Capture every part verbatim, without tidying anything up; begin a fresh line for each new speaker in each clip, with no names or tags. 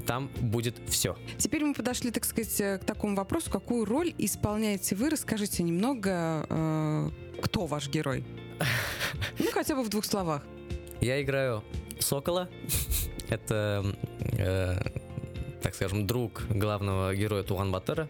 там будет все.
Теперь мы подошли, так сказать, к такому вопросу, какую роль исполняете вы? Расскажите немного, э, кто ваш герой? Ну, хотя бы в двух словах.
Я играю Сокола. Это, э, так скажем, друг главного героя Туган Батыра.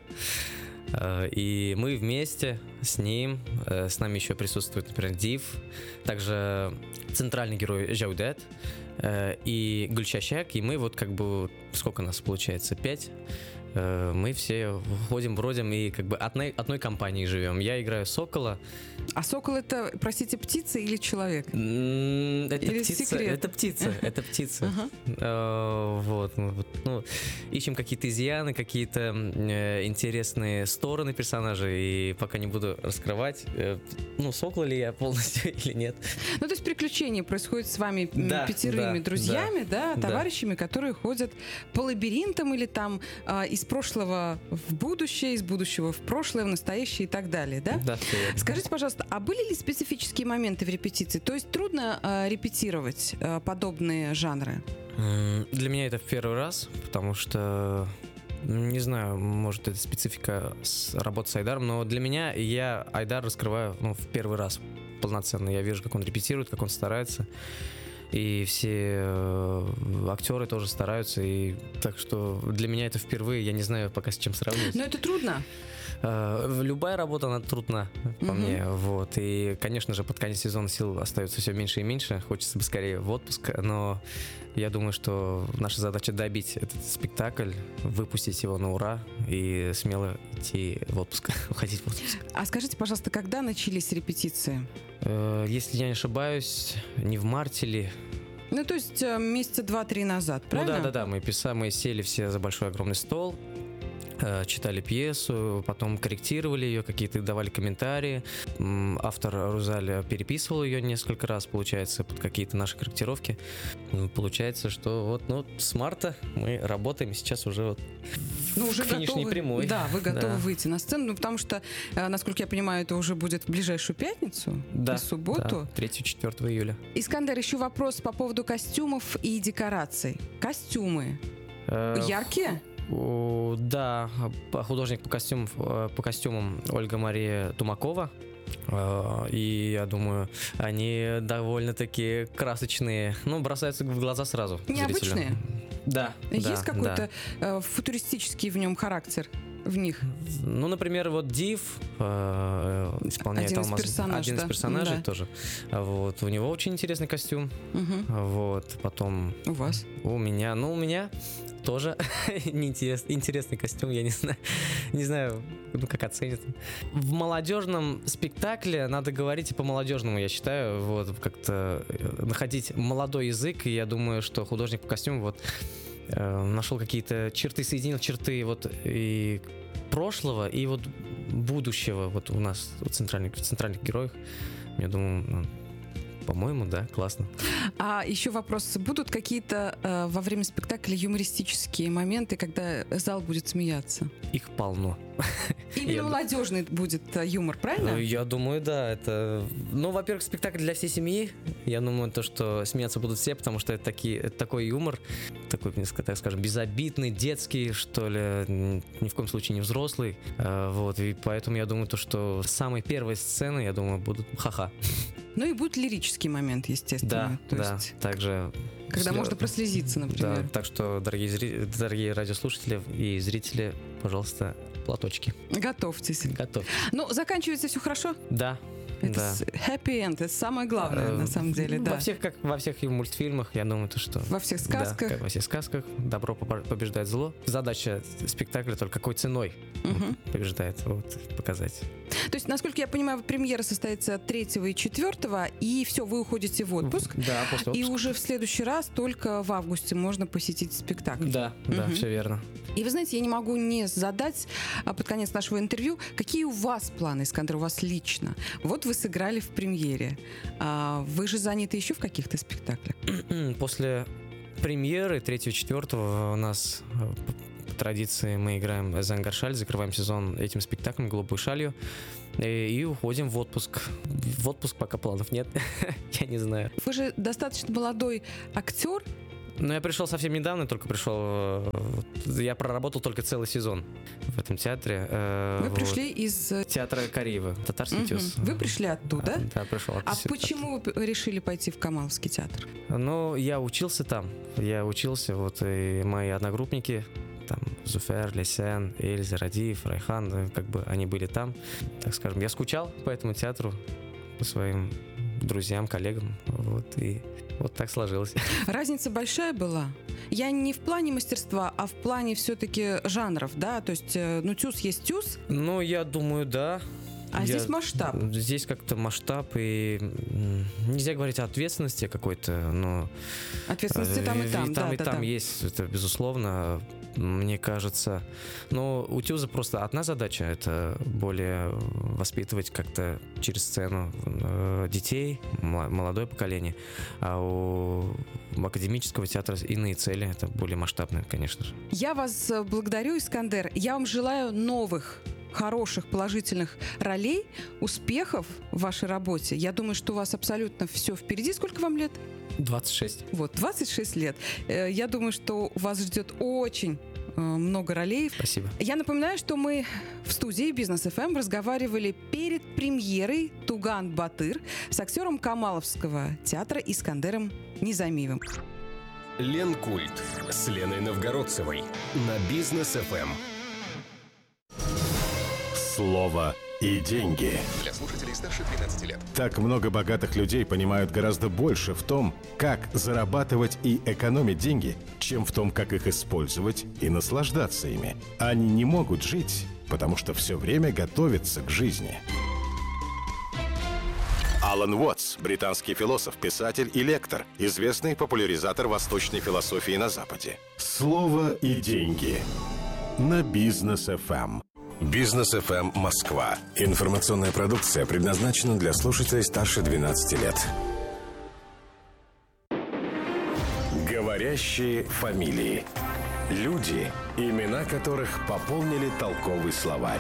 Э, и мы вместе с ним, э, с нами еще присутствует, например, Див, также центральный герой Жаудет э, и Гульчащак. И мы вот как бы, сколько нас получается, пять? Э, мы все ходим, бродим и как бы одной, одной компанией живем. Я играю Сокола.
А сокол — это, простите, птица или человек?
Это
или
птица,
секрет?
это птица, это птица.
Ага.
Э, Вот, мы вот, ну, ищем какие-то изъяны, какие-то э, интересные стороны персонажей, и пока не буду раскрывать, э, ну, Сокол ли я полностью или нет.
Ну, то есть приключения происходят с вами м,
Да,
пятерыми
да,
друзьями, да,
да.
товарищами, которые ходят по лабиринтам или там а, из прошлого в будущее, из будущего в прошлое, в настоящее и так далее, да?
Да, всё верно.
Скажите, пожалуйста, а были ли специфические моменты в репетиции? То есть трудно а, репетировать а, подобные жанры?
М, Для меня это в первый раз, потому что, не знаю, может, это специфика с работы с Айдаром, но для меня я Айдар раскрываю, ну, в первый раз полноценно. Я вижу, как он репетирует, как он старается. И все э, актеры тоже стараются. И так что для меня это впервые. Я не знаю пока с чем сравнивать.
Но это трудно.
Э, Любая работа, она трудна, по
Мгм.
мне. Вот. И, конечно же, под конец сезона сил остается все меньше и меньше. Хочется бы скорее в отпуск. Но я думаю, что наша задача добить этот спектакль, выпустить его на ура и смело идти в отпуск, уходить в отпуск.
А скажите, пожалуйста, когда начались репетиции?
Э, Если я не ошибаюсь, не в марте ли?
Ну, то есть э, месяца два-три назад, правильно?
Ну да, да, да. Мы писали, мы сели все за большой огромный стол, э, читали пьесу, потом корректировали ее, какие-то давали комментарии. М, Автор Рузаль переписывал ее несколько раз, получается, под какие-то наши корректировки. Ну, Получается, что вот, ну, с марта мы работаем, и сейчас уже вот
Ну, уже
к финишной
готовы,
прямой.
Да, вы готовы
Да.
выйти на сцену, ну, потому что, э, насколько я понимаю, это уже будет в ближайшую пятницу,
Да,
и субботу.
третьего-четвёртого июля.
Искандер, еще вопрос по поводу костюмов и декораций. Костюмы
Э,
яркие?
О, Да, по- художник по костюмам, э, по костюмам Ольга Мария Тумакова. Э, И я думаю, они довольно-таки красочные. Ну, бросаются в глаза сразу
Необычные?
зрителю. Да.
Есть
да,
какой-то э, футуристический в нем характер в них?
да. Ну, например, вот Див э, исполняет
Один из
Алмаз-
персонажей,
один
да.
из персонажей
Да.
тоже. Вот. У него очень интересный костюм.
Мгм.
Вот. Потом
У вас?
у меня, ну, у меня тоже неинтерес- интересный костюм, я не знаю, не знаю, ну, как оценят. В молодежном спектакле надо говорить и по-молодежному, я считаю, вот, как-то э, находить молодой язык, и я думаю, что художник по костюму вот э, нашел какие-то черты, соединил черты вот и прошлого, и вот будущего вот у нас, у центральных, в центральных героях. Я думаю, ну, по-моему, да, классно.
А еще вопрос. Будут какие-то э, во время спектакля юмористические моменты, когда зал будет смеяться?
Их полно.
Именно
Я-
молодежный будет э, юмор, правильно?
Ну, я думаю, да, это... Ну, во-первых, спектакль для всей семьи. Я думаю, то, что смеяться будут все, потому что это, такие, это такой юмор, такой, несколько, так скажем, безобидный, детский, что ли, н- ни в коем случае не взрослый. А, Вот, и поэтому я думаю, то, что с самой первой сцены, я думаю, будут ха-ха.
Ну и будет лирический момент, естественно.
Да,
То
да,
есть,
также...
когда
слё-
можно прослезиться, например.
Да, так что, дорогие, зри- дорогие радиослушатели и зрители, пожалуйста, платочки.
Готовьтесь.
Готов.
Ну, заканчивается все хорошо?
Да,
Это
да.
с- happy end, это самое главное,
Э,
на самом деле,
ну,
да.
Во всех, как во всех и мультфильмах, я думаю, то, что...
Во всех сказках.
Да, как во всех сказках. Добро побо- побеждает зло. Задача спектакля только какой ценой
Мгм.
побеждает, вот, показать.
То есть, насколько я понимаю, премьера состоится третьего и четвёртого, и все, вы уходите в отпуск.
Да, после
И
отпуска.
уже в следующий раз только в августе можно посетить спектакль.
Да, да,
Мгм.
все верно.
И вы знаете, я не могу не задать а, под конец нашего интервью, какие у вас планы, Искандер, у вас лично? Вот вы сыграли в премьере. А, вы же заняты еще в каких-то спектаклях?
После премьеры третьего-четвёртого у нас э, по по традиции мы играем «Зангаршаль», закрываем сезон этим спектаклем «Голубой шалью» и, и уходим в отпуск. В отпуск пока планов нет, я не знаю.
Вы же достаточно молодой актер,
Ну, я пришел совсем недавно, только пришел... Я проработал только целый сезон в этом театре.
Вы вот. пришли из...
Театра Кореева, татарский угу. тез.
Вы пришли оттуда?
А, да, пришел.
А почему вы решили пойти в Камаловский театр?
Ну, я учился там. Я учился, вот, и мои одногруппники, там, Зуфер, Лесен, Эльза, Радиев, Райхан, как бы они были там. Так скажем, я скучал по этому театру, по своим друзьям, коллегам, вот, и вот так сложилось.
Разница большая была? Я не в плане мастерства, а в плане все-таки жанров, да? То есть, ну, тюз есть тюз?
Ну, я думаю, да.
А я, здесь масштаб?
Здесь как-то масштаб, и нельзя говорить о ответственности какой-то, но...
Ответственности там и там,
и
да,
там,
да,
и
да,
там
да.
есть, это безусловно. Мне кажется, но у тюза просто одна задача — это более воспитывать как-то через сцену детей, молодое поколение, а у академического театра иные цели, это более масштабные, конечно же.
Я вас благодарю, Искандер. Я вам желаю новых, хороших, положительных ролей, успехов в вашей работе. Я думаю, что у вас абсолютно все впереди. Сколько вам лет?
двадцать шесть.
Вот, двадцать шесть лет. Я думаю, что вас ждет очень много ролей.
Спасибо.
Я напоминаю, что мы в студии Бизнес эф эм разговаривали перед премьерой «Туган Батыр» с актером Камаловского театра Искандером Низамиевым.
Ленкульт с Леной Новгородцевой на Бизнес эф эм. Слово и деньги.
Для слушателей старше тринадцати лет.
Так много богатых людей понимают гораздо больше в том, как зарабатывать и экономить деньги, чем в том, как их использовать и наслаждаться ими. Они не могут жить, потому что все время готовятся к жизни. Алан Уотс, британский философ, писатель и лектор, известный популяризатор восточной философии на Западе. Слово и деньги на Бизнес эф эм. Бизнес эф эм Москва. Информационная продукция предназначена для слушателей старше двенадцати лет. Говорящие фамилии. Люди, имена которых пополнили толковый словарь.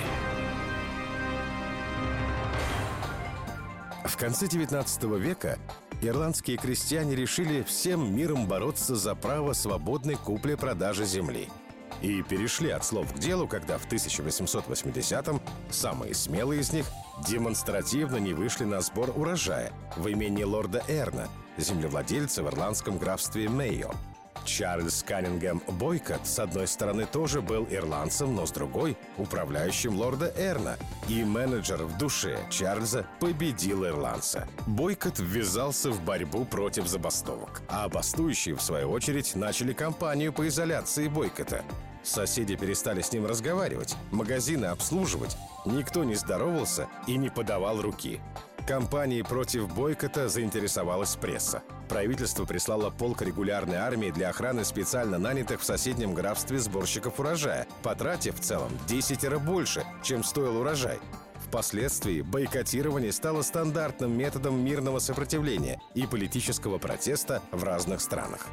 В конце девятнадцатого века ирландские крестьяне решили всем миром бороться за право свободной купли-продажи земли. И перешли от слов к делу, когда в тысяча восемьсот восьмидесятом самые смелые из них демонстративно не вышли на сбор урожая в имении лорда Эрна, землевладельца в ирландском графстве Мейо. Чарльз Каннингем Бойкот, с одной стороны, тоже был ирландцем, но с другой — управляющим лорда Эрна. И менеджер в душе Чарльза победил ирландца. Бойкот ввязался в борьбу против забастовок, а бастующие, в свою очередь, начали кампанию по изоляции Бойкота. Соседи перестали с ним разговаривать, магазины обслуживать, никто не здоровался и не подавал руки. Кампанией против бойкота заинтересовалась пресса. Правительство прислало полк регулярной армии для охраны специально нанятых в соседнем графстве сборщиков урожая, потратив в целом десятеро больше, чем стоил урожай. Впоследствии бойкотирование стало стандартным методом мирного сопротивления и политического протеста в разных странах.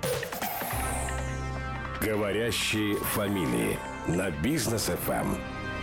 Говорящие фамилии на Бизнес эф эм.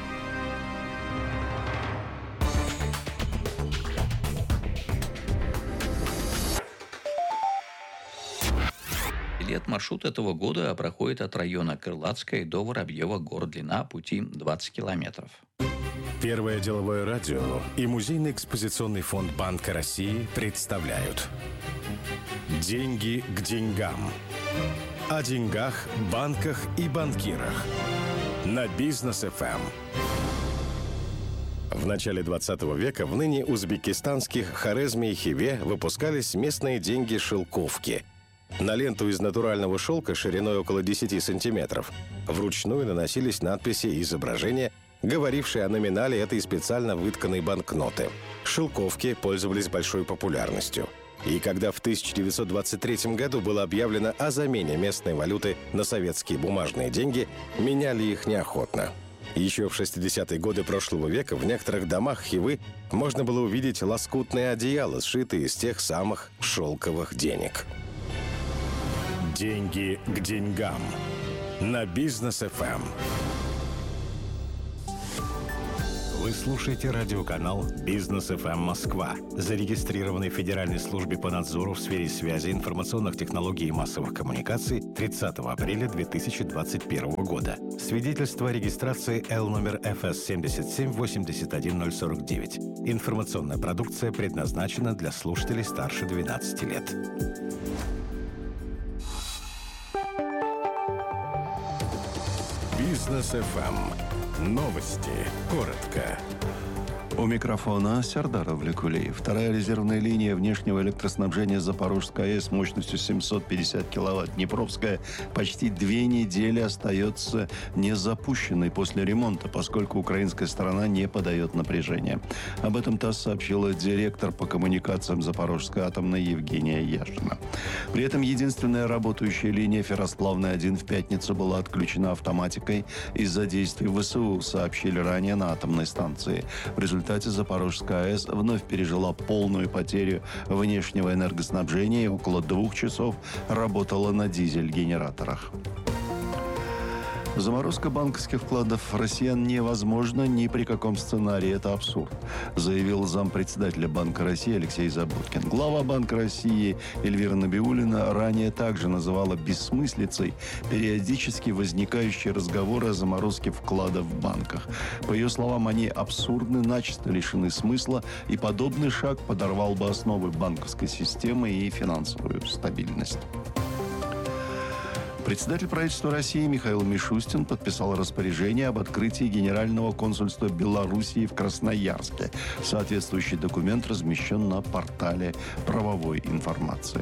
Лет маршрут этого года проходит от района Крылатская до Воробьева гор, длина пути двадцать километров.
Первое деловое радио и музейный экспозиционный фонд Банка России представляют «Деньги к деньгам». О деньгах, банках и банкирах на Бизнес эф эм. В начале двадцатого века в ныне узбекистанских Хорезме и Хиве выпускались местные деньги-шелковки. На ленту из натурального шелка шириной около десяти сантиметров вручную наносились надписи и изображения, говорившие о номинале этой специально вытканной банкноты. Шелковки пользовались большой популярностью. И когда в тысяча девятьсот двадцать третьем году было объявлено о замене местной валюты на советские бумажные деньги, меняли их неохотно. Еще в шестидесятые годы прошлого века в некоторых домах Хивы можно было увидеть лоскутные одеяла, сшитые из тех самых шелковых денег. Деньги к деньгам на Бизнес эф эм. Вы слушаете радиоканал «Бизнес эф эм Москва», зарегистрированный в Федеральной службе по надзору в сфере связи, информационных технологий и массовых коммуникаций тридцатого апреля две тысячи двадцать первого года. Свидетельство о регистрации Л номер эф эс семьдесят семь восемьдесят один ноль сорок девять. Информационная продукция предназначена для слушателей старше двенадцати лет. Бизнес эф эм. Новости. Коротко.
У микрофона Сердар Авлекулеев. Вторая резервная линия внешнего электроснабжения Запорожской АЭС мощностью семьсот пятьдесят киловатт Днепровская почти две недели остается незапущенной после ремонта, поскольку украинская сторона не подает напряжение. Об этом ТАСС сообщила директор по коммуникациям Запорожской атомной Евгения Яшина. При этом единственная работающая линия Ферросплавная один в пятницу была отключена автоматикой из-за действий ВСУ, сообщили ранее на атомной станции. В результате В результате Запорожская АЭС вновь пережила полную потерю внешнего энергоснабжения и около двух часов работала на дизель-генераторах. Заморозка банковских вкладов россиян невозможна ни при каком сценарии. Это абсурд, заявил зампредседателя Банка России Алексей Забудкин. Глава Банка России Эльвира Набиуллина ранее также называла бессмыслицей периодически возникающие разговоры о заморозке вкладов в банках. По ее словам, они абсурдны, начисто лишены смысла, и подобный шаг подорвал бы основы банковской системы и финансовую стабильность. Председатель правительства России Михаил Мишустин подписал распоряжение об открытии Генерального консульства Белоруссии в Красноярске. Соответствующий документ размещен на портале правовой информации.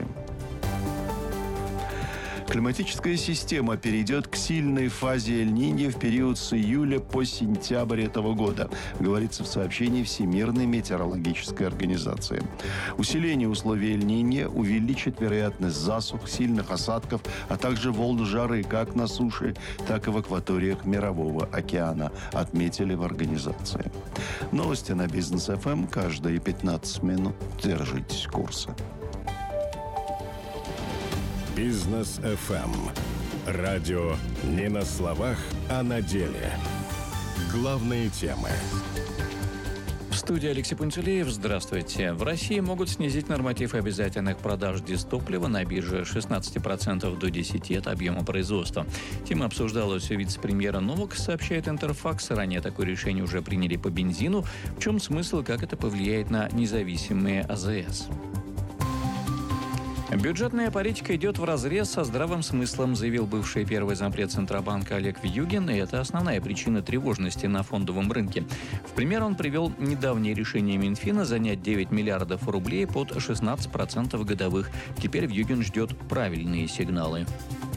Климатическая система перейдет к сильной фазе Эль-Ниньо в период с июля по сентябрь этого года, говорится в сообщении Всемирной метеорологической организации. Усиление условий Эль-Ниньо увеличит вероятность засух, сильных осадков, а также волн жары как на суше, так и в акваториях Мирового океана, отметили в организации. Новости на Бизнес эф эм каждые пятнадцать минут. Держитесь курса.
Бизнес эф эм. Радио не на словах, а на деле. Главные темы.
В студии Алексей Пунцелеев. Здравствуйте. В России могут снизить норматив обязательных продаж дистоплива на бирже с шестнадцати процентов до десяти процентов от объема производства. Тема обсуждалась у вице-премьера Новак, сообщает Интерфакс. Ранее такое решение уже приняли по бензину. В чем смысл, как это повлияет на независимые а зэ эс? Бюджетная политика идет вразрез со здравым смыслом, заявил бывший первый зампред Центробанка Олег Вьюгин, и это основная причина тревожности на фондовом рынке. В пример он привел недавнее решение Минфина занять девять миллиардов рублей под шестнадцать процентов годовых. Теперь Вьюгин ждет правильные сигналы.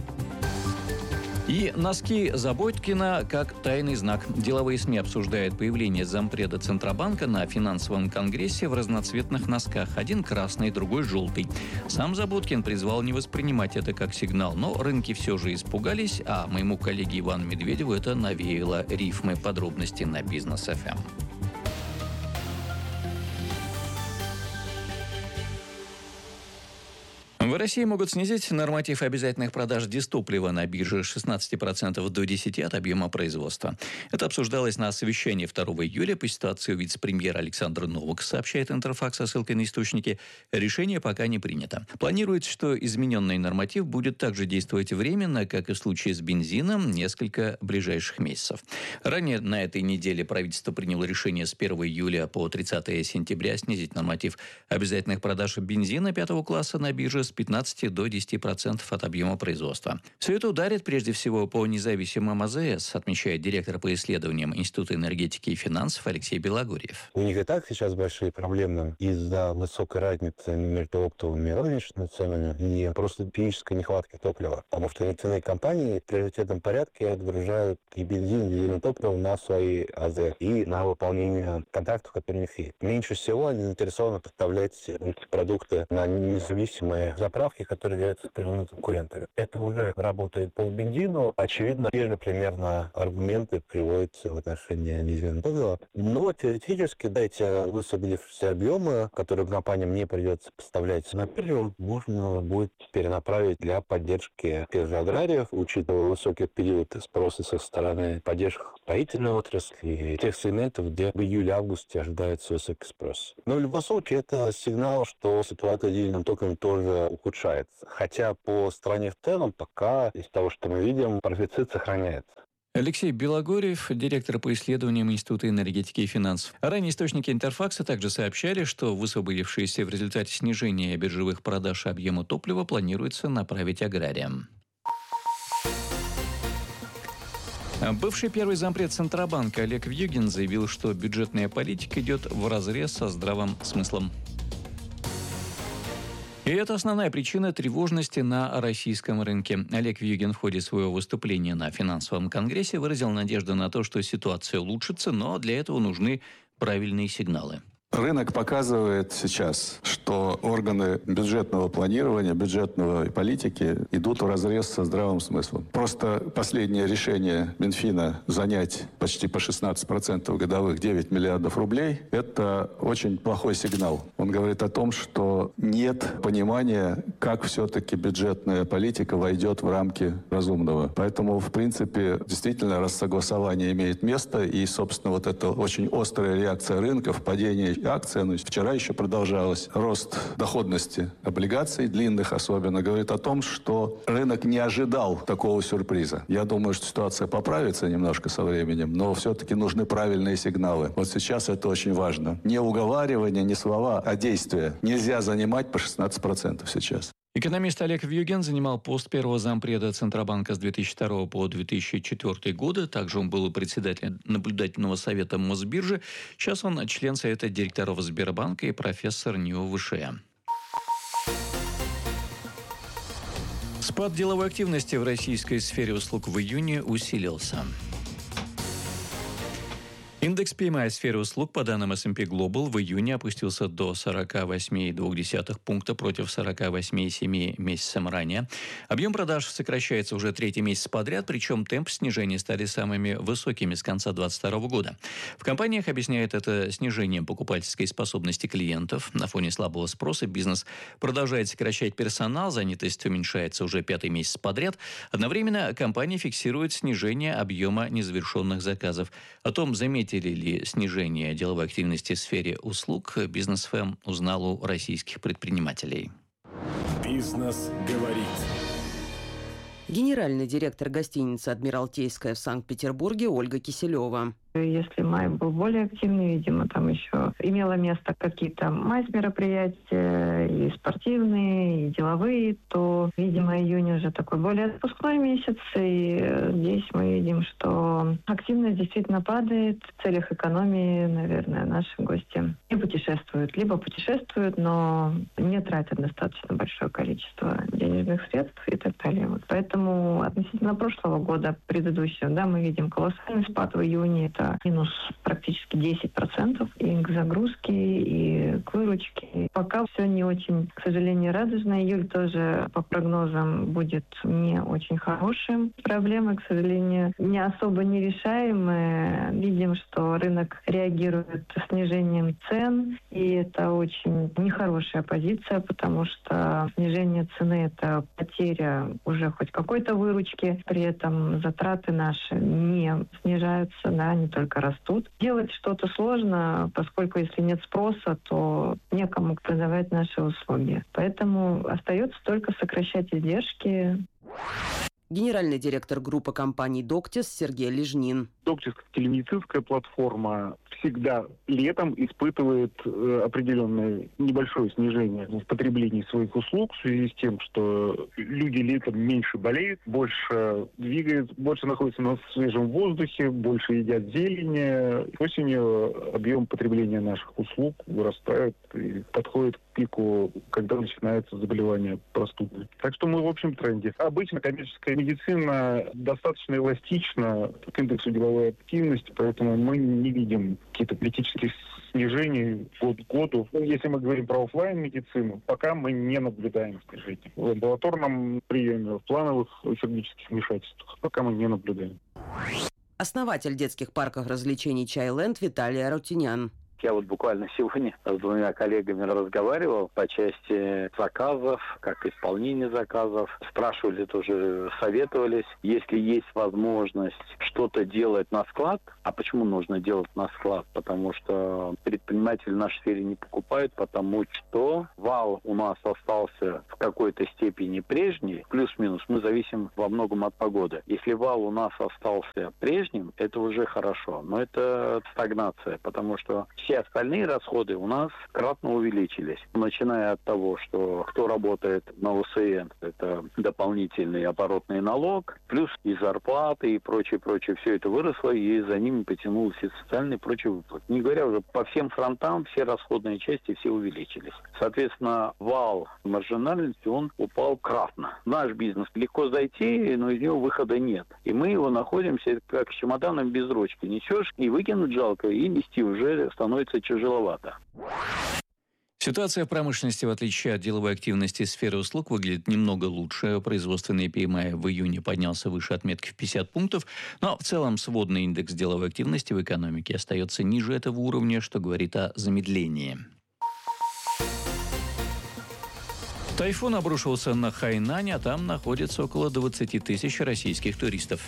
И носки Забойткина как тайный знак. Деловые СМИ обсуждают появление зампреда Центробанка на финансовом конгрессе в разноцветных носках. Один красный, другой желтый. Сам Забойткин призвал не воспринимать это как сигнал, но рынки все же испугались, а моему коллеге Ивану Медведеву это навеяло рифмы. Подробности на Бизнес эф эм. В России могут снизить норматив обязательных продаж дистоплива на бирже с шестнадцати процентов до десяти процентов от объема производства. Это обсуждалось на совещании второго июля по ситуации у вице-премьера Александра Новак, сообщает Интерфакс со ссылкой на источники. Решение пока не принято. Планируется, что измененный норматив будет также действовать временно, как и в случае с бензином, несколько ближайших месяцев. Ранее на этой неделе правительство приняло решение с первого июля по тридцатое сентября снизить норматив обязательных продаж бензина пятого класса на бирже с пятнадцати до десяти процентов от объема производства. Все это ударит прежде всего по независимым а зэ эс, отмечает директор по исследованиям Института энергетики и финансов Алексей Белогорьев.
У них и так сейчас большие проблемы из-за высокой разницы между оптовыми и розничными ценами и просто физической нехватки топлива. Потому что нефтяные компании в приоритетном порядке отгружают и бензин, и дизельное топливо на свои а зэ эс и на выполнение контрактов, которые у них есть. Меньше всего они заинтересованы поставлять продукты на независимые заправки, которые являются прямыми конкурентами. Это уже работает по бензину. Очевидно, те же примерно аргументы приводятся в отношении бензина топлива. Но теоретически, да, эти высвободившиеся объемы, которые компаниям не придется поставлять на биржу, можно будет перенаправить для поддержки тех же аграриев, учитывая высокий период спроса со стороны поддержки строительной отрасли и тех сегментов, где в июле-августе ожидается высокий спрос. Но в любом случае это сигнал, что ситуация с дизельным током тоже ухудшается. Хотя по стране в целом пока из того, что мы видим, профицит сохраняется.
Алексей Белогорьев, директор по исследованиям Института энергетики и финансов. Ранее источники Интерфакса также сообщали, что высвободившиеся в результате снижения биржевых продаж объема топлива планируется направить аграриям. Бывший первый зампред Центробанка Олег Вьюгин заявил, что бюджетная политика идет вразрез со здравым смыслом. И это основная причина тревожности на российском рынке. Олег Вьюгин в ходе своего выступления на финансовом конгрессе выразил надежду на то, что ситуация улучшится, но для этого нужны правильные сигналы.
Рынок показывает сейчас, что органы бюджетного планирования, бюджетной политики идут вразрез со здравым смыслом. Просто последнее решение Минфина занять почти по шестнадцать процентов годовых девять миллиардов рублей – это очень плохой сигнал. Он говорит о том, что нет понимания, как все-таки бюджетная политика войдет в рамки разумного. Поэтому, в принципе, действительно рассогласование имеет место, и, собственно, вот эта очень острая реакция рынков, падение акций, ну, вчера еще продолжалось. Рост доходности облигаций, длинных особенно, говорит о том, что рынок не ожидал такого сюрприза. Я думаю, что ситуация поправится немножко со временем, но все-таки нужны правильные сигналы. Вот сейчас это очень важно. Не уговаривание, не слова, а действия. Нельзя занимать по шестнадцать процентов сейчас.
Экономист Олег Вьюгин занимал пост первого зампреда Центробанка с две тысячи второго по две тысячи четвёртый годы. Также он был председателем наблюдательного совета Мосбиржи. Сейчас он член совета директоров Сбербанка и профессор НИУ ВШЭ. Спад деловой активности в российской сфере услуг в июне усилился. Индекс пи эм ай сферы услуг по данным эс энд пи Global в июне опустился до сорок восемь целых два десятых пункта против сорок восемь целых семь месяцем ранее. Объем продаж сокращается уже третий месяц подряд, причем темпы снижения стали самыми высокими с конца две тысячи двадцать второго года. В компаниях объясняют это снижением покупательской способности клиентов. На фоне слабого спроса бизнес продолжает сокращать персонал, занятость уменьшается уже пятый месяц подряд. Одновременно компания фиксирует снижение объема незавершенных заказов. О том, заметили ли снижение деловой активности в сфере услуг, Бизнес эф эм узнал у российских предпринимателей.
Бизнес говорит.
Генеральный директор гостиницы «Адмиралтейская» в Санкт-Петербурге Ольга Киселева.
Если май был более активный, видимо, там еще имело место какие-то майс-мероприятия, и спортивные, и деловые, то, видимо, июнь уже такой более отпускной месяц, и здесь мы видим, что активность действительно падает. В целях экономии, наверное, наши гости не путешествуют, либо путешествуют, но не тратят достаточно большое количество денежных средств и так далее. Вот поэтому относительно прошлого года, предыдущего, да, мы видим колоссальный спад в июне. Это минус практически десять процентов и к загрузке, и к выручке. Пока все не очень, к сожалению, радужно. Июль тоже по прогнозам будет не очень хорошим. Проблемы, к сожалению, не особо нерешаемые. Видим, что рынок реагирует снижением цен, и это очень нехорошая позиция, потому что снижение цены — это потеря уже хоть какой-то выручки, при этом затраты наши не снижаются, да, не только растут. Делать что-то сложно, поскольку если нет спроса, то некому продавать наши услуги. Поэтому остается только сокращать издержки.
Генеральный директор группы компаний «Доктис» Сергей Лежнин.
«Доктис» как телемедицинская платформа всегда летом испытывает э, определенное небольшое снижение в потреблении своих услуг в связи с тем, что люди летом меньше болеют, больше двигаются, больше находятся на свежем воздухе, больше едят зелень. Осенью объем потребления наших услуг вырастает и подходит к пику, когда начинается заболевание простудой. Так что мы в общем тренде. Обычно коммерческая медицина достаточно эластична к индексу деловой устойчивая активность, поэтому мы не видим какие-то критические снижения год к году. Ну, если мы говорим про офлайн-медицину, пока мы не наблюдаем снижения. В амбулаторном приеме, в плановых хирургических вмешательствах пока мы не наблюдаем.
Основатель детских парков развлечений «Чайленд» Виталий Арутюнян.
Я вот буквально сегодня с двумя коллегами разговаривал по части заказов, как исполнение заказов. Спрашивали тоже, советовались, если есть возможность что-то делать на склад. А почему нужно делать на склад? Потому что предприниматели в нашей сфере не покупают, потому что вал у нас остался в какой-то степени прежний, плюс-минус. Мы зависим во многом от погоды. Если вал у нас остался прежним, это уже хорошо. Но это стагнация, потому что все остальные расходы у нас кратно увеличились. Начиная от того, что кто работает на У С Н, это дополнительный оборотный налог, плюс и зарплаты, и прочее, прочее. Все это выросло, и за ними потянулось и социальные и прочие выплаты. Не говоря уже по всем фронтам, все расходные части все увеличились. Соответственно, вал маржинальности, он упал кратно. Наш бизнес легко зайти, но из него выхода нет. И мы его находимся как с чемоданом без ручки. Несешь, и выкинуть жалко, и нести уже становится тяжеловато.
Ситуация в промышленности, в отличие от деловой активности сферы услуг, выглядит немного лучше. Производственный Пи Эм Ай в июне поднялся выше отметки в пятьдесят пунктов, но в целом сводный индекс деловой активности в экономике остается ниже этого уровня, что говорит о замедлении. Тайфун обрушился на Хайнань, а там находится около двадцати тысяч российских туристов.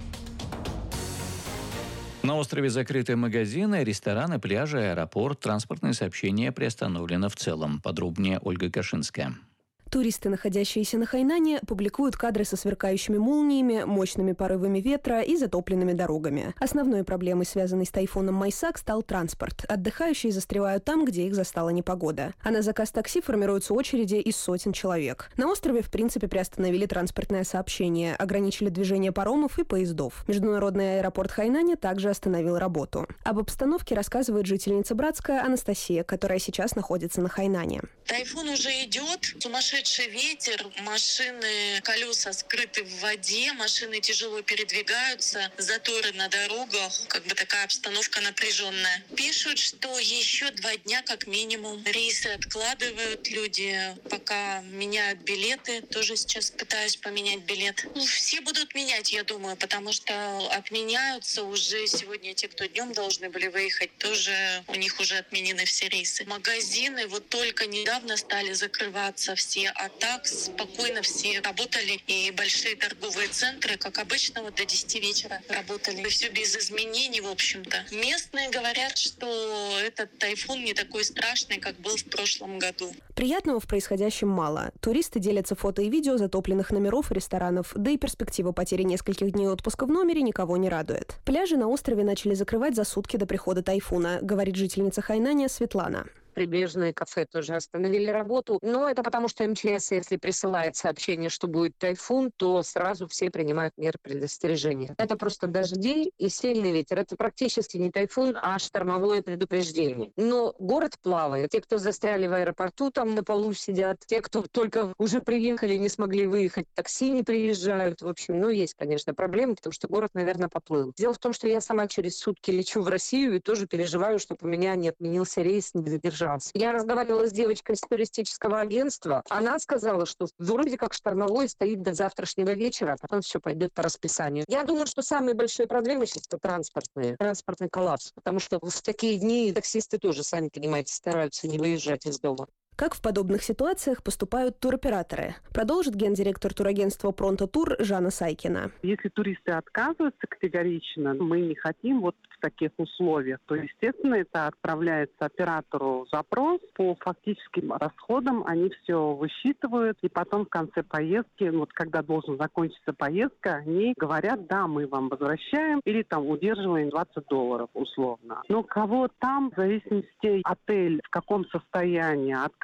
На острове закрыты магазины, рестораны, пляжи, аэропорт. Транспортное сообщение приостановлено в целом. Подробнее Ольга Кашинская.
Туристы, находящиеся на Хайнане, публикуют кадры со сверкающими молниями, мощными порывами ветра и затопленными дорогами. Основной проблемой, связанной с тайфуном Майсак, стал транспорт. Отдыхающие застревают там, где их застала непогода. А на заказ такси формируются очереди из сотен человек. На острове, в принципе, приостановили транспортное сообщение, ограничили движение паромов и поездов. Международный аэропорт Хайнаня также остановил работу. Об обстановке рассказывает жительница Братска Анастасия, которая сейчас находится на Хайнане.
Тайфун уже идет, сумасшедший ветер, машины, колеса скрыты в воде, машины тяжело передвигаются, заторы на дорогах, как бы такая обстановка напряженная. Пишут, что еще два дня как минимум рейсы откладывают люди, пока меняют билеты. Тоже сейчас пытаюсь поменять билет. Ну, все будут менять, я думаю, потому что отменяются уже сегодня те, кто днем должны были выехать, тоже у них уже отменены все рейсы. Магазины вот только недавно стали закрываться все, а так спокойно все работали. И большие торговые центры, как обычно, вот до десяти вечера работали. И все без изменений, в общем-то. Местные говорят, что этот тайфун не такой страшный, как был в прошлом году.
Приятного в происходящем мало. Туристы делятся фото и видео затопленных номеров и ресторанов, да и перспектива потери нескольких дней отпуска в номере никого не радует. Пляжи на острове начали закрывать за сутки до прихода тайфуна, говорит жительница Хайнаня Светлана.
Прибрежные кафе тоже остановили работу. Но это потому, что Эм Че Эс, если присылает сообщение, что будет тайфун, то сразу все принимают меры предостережения. Это просто дожди и сильный ветер. Это практически не тайфун, а штормовое предупреждение. Но город плавает. Те, кто застряли в аэропорту, там на полу сидят. Те, кто только уже приехали, не смогли выехать, такси не приезжают. В общем, ну, есть, конечно, проблемы, потому что город, наверное, поплыл. Дело в том, что я сама через сутки лечу в Россию и тоже переживаю, чтобы у меня не отменился рейс, не задержался. Я разговаривала с девочкой из туристического агентства. Она сказала, что вроде как штормовой стоит до завтрашнего вечера, а потом все пойдет по расписанию. Я думаю, что самые большие проблемы сейчас это транспортные, транспортный коллапс, потому что в такие дни таксисты тоже, сами понимаете, стараются не выезжать из дома.
Как в подобных ситуациях поступают туроператоры? Продолжит гендиректор турагентства «Пронто Тур» Жанна Сайкина.
Если туристы отказываются категорично, мы не хотим вот в таких условиях, то, естественно, это отправляется оператору запрос. По фактическим расходам они все высчитывают, и потом в конце поездки, вот когда должна закончиться поездка, они говорят, да, мы вам возвращаем, или там удерживаем двадцать долларов условно. Но кого там, в зависимости отель, в каком состоянии, открыт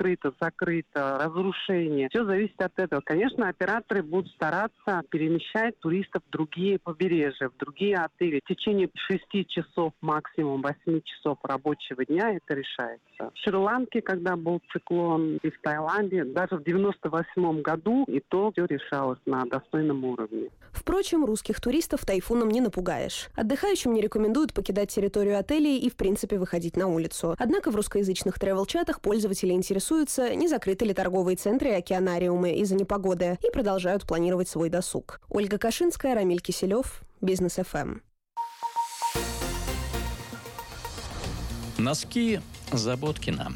открыто, закрыто, разрушение. Все зависит от этого. Конечно, операторы будут стараться перемещать туристов в другие побережья, в другие отели. В течение шести часов, максимум восьми часов рабочего дня это решается. В Шри-Ланке, когда был циклон, и в Таиланде, даже в девяносто восьмом году и то все решалось на достойном уровне.
Впрочем, русских туристов тайфуном не напугаешь. Отдыхающим не рекомендуют покидать территорию отелей и, в принципе, выходить на улицу. Однако в русскоязычных тревел-чатах пользователи интересуются, не закрыты ли торговые центры и океанариумы из-за непогоды, и продолжают планировать свой досуг. Ольга Кашинская, Рамиль Киселев, Бизнес эф эм.
Носки Заботкина.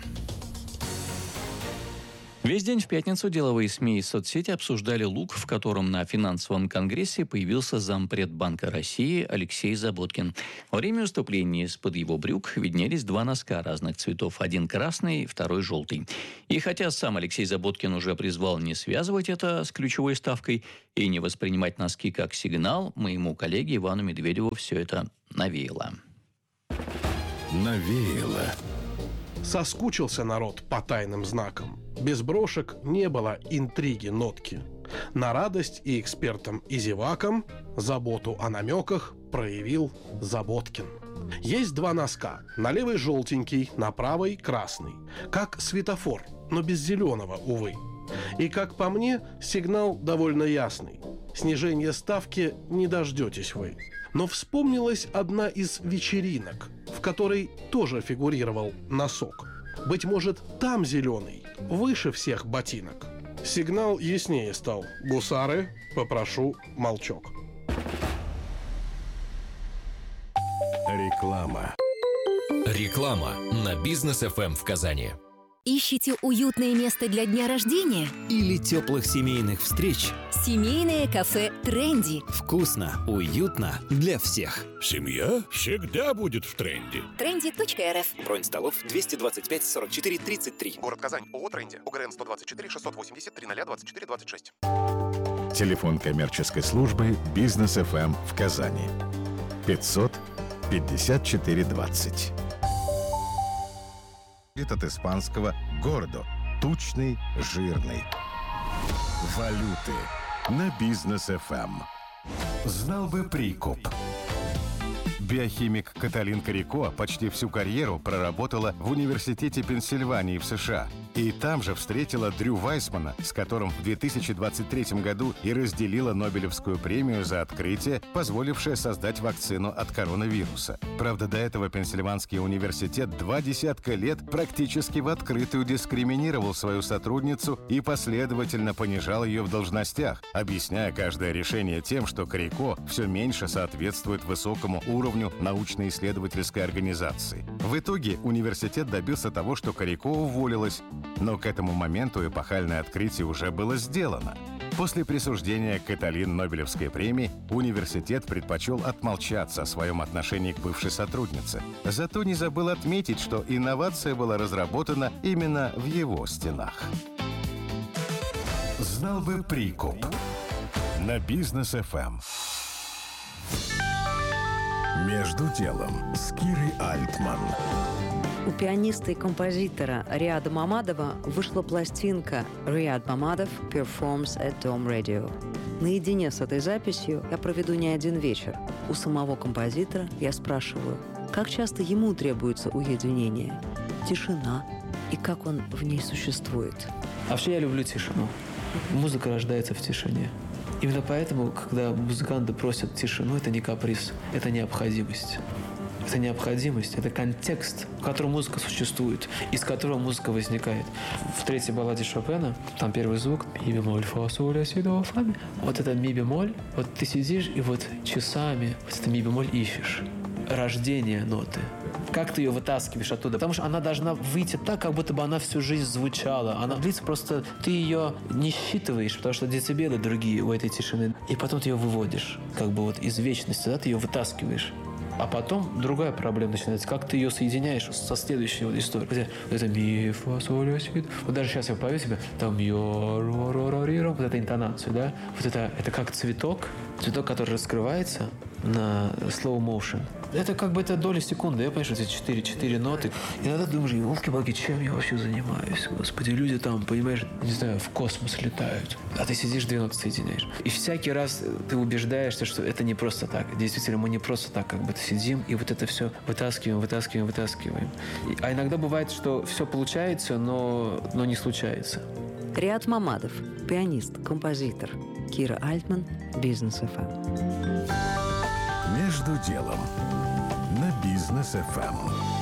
Весь день в пятницу деловые СМИ и соцсети обсуждали лук, в котором на финансовом конгрессе появился зампред Банка России Алексей Заботкин. Во время выступления из-под его брюк виднелись два носка разных цветов. Один красный, второй желтый. И хотя сам Алексей Заботкин уже призвал не связывать это с ключевой ставкой и не воспринимать носки как сигнал, моему коллеге Ивану Медведеву все это навеяло.
Навеяло. Соскучился народ по тайным знакам. Без брошек не было интриги нотки. На радость и экспертам, и зевакам заботу о намеках проявил Заботкин. Есть два носка. На левой желтенький, на правой красный. Как светофор, но без зеленого, увы. И, как по мне, сигнал довольно ясный. Снижения ставки не дождетесь вы. Но вспомнилась одна из вечеринок, в которой тоже фигурировал носок. Быть может, там зеленый, выше всех ботинок. Сигнал яснее стал. Гусары, попрошу молчок.
Реклама. Реклама на Бизнес эф эм в Казани.
Ищите уютное место для дня рождения?
Или теплых семейных встреч?
Семейное кафе «Тренди».
Вкусно, уютно для всех.
Семья всегда будет в тренде.
тренди точка эр эф.
Бронь столов двести двадцать пять сорок четыре тридцать три.
Город Казань. ООО «Тренди». УГРН сто двадцать четыре шестьсот восемьдесят тридцать двадцать четыре двадцать шесть.
Телефон коммерческой службы Бизнес эф эм в Казани. пятьсот пятьдесят четыре двадцать. От испанского «гордо» – тучный, жирный. Валюты на Бизнес эф эм. Знал бы прикуп. Биохимик Каталин Карико почти всю карьеру проработала в Университете Пенсильвании в США. И там же встретила Дрю Вайсмана, с которым в две тысячи двадцать третьем году и разделила Нобелевскую премию за открытие, позволившее создать вакцину от коронавируса. Правда, до этого Пенсильванский университет два десятка лет практически в открытую дискриминировал свою сотрудницу и последовательно понижал ее в должностях, объясняя каждое решение тем, что Карико все меньше соответствует высокому уровню научно-исследовательской организации. В итоге университет добился того, что Карико уволилась, но к этому моменту эпохальное открытие уже было сделано. После присуждения Каталин Нобелевской премии университет предпочел отмолчаться о своем отношении к бывшей сотруднице. Зато не забыл отметить, что инновация была разработана именно в его стенах. Знал бы прикуп. На Бизнес эф эм. Между делом с Кирой Альтман.
У пианиста и композитора Риада Мамадова вышла пластинка «Риад Мамадов Performs at Dome Radio». Наедине с этой записью я проведу не один вечер. У самого композитора я спрашиваю, как часто ему требуется уединение, тишина и как он в ней существует.
Вообще я люблю тишину. Музыка рождается в тишине. Именно поэтому, когда музыканты просят тишину, это не каприз, это необходимоь. Это необходимость, это контекст, в котором музыка существует, из которого музыка возникает. В третьей балладе Шопена, там первый звук ми бемоль, фа, соль, ля, си, до, фа, ми. Вот это ми бемоль, вот ты сидишь и вот часами вот это ми бемоль ищешь. Рождение ноты. Как ты ее вытаскиваешь оттуда? Потому что она должна выйти так, как будто бы она всю жизнь звучала. Она длится просто... Ты ее не считываешь, потому что децибелы другие у этой тишины. И потом ты ее выводишь. Как бы вот из вечности, да, ты ее вытаскиваешь. А потом другая проблема начинается. Как ты ее соединяешь со следующей вот историей. Где вот это ми, фа, соль, ля, си. Вот даже сейчас я пою себе там йо, ро, ро, ро, ри, ро. Вот эту интонацию, да? Вот это, это как цветок, Цветок, который раскрывается на slow motion. Это как бы это доля секунды. Я понимаю, что эти четыре, четыре ноты. Иногда думаешь, елки-палки, чем я вообще занимаюсь? Господи, люди там, понимаешь, не знаю, в космос летают. А ты сидишь, две ноты соединяешь. И всякий раз ты убеждаешься, что это не просто так. Действительно, мы не просто так как бы сидим и вот это все вытаскиваем, вытаскиваем, вытаскиваем. А иногда бывает, что все получается, но, но не случается.
Риад Мамадов, пианист, композитор. Кира Альтман, Бизнес эф эм.
Между делом на Бизнес эф эм.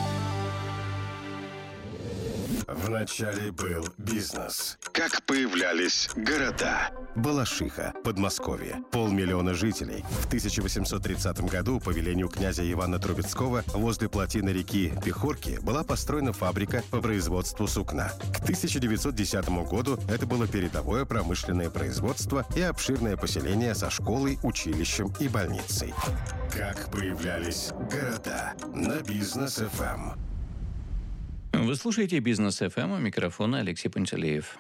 Вначале был бизнес. Как появлялись города. Балашиха, Подмосковье, полмиллиона жителей. В тысяча восемьсот тридцатом году по велению князя Ивана Трубецкого возле плотины реки Пехорки была построена фабрика по производству сукна. К тысяча девятьсот десятому году это было передовое промышленное производство и обширное поселение со школой, училищем и больницей. Как появлялись города на Бизнес эф эм.
Вы слушаете Бизнес эф эм, у микрофона Алексей Пантелеев.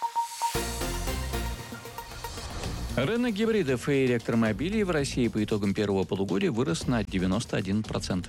Рынок гибридов и электромобилей в России по итогам первого полугодия вырос на девяносто один процент.